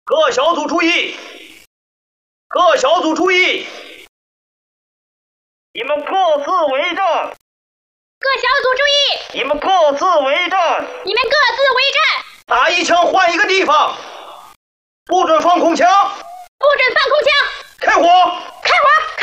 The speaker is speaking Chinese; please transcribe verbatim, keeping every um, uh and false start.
各小组注意！各小组注意！你们各自为战！ 各小组注意！ 你们各自为战！ 你们各自为战！ 打一枪换一个地方，不准放空枪！ 不准放空枪！ 开火！ 开火！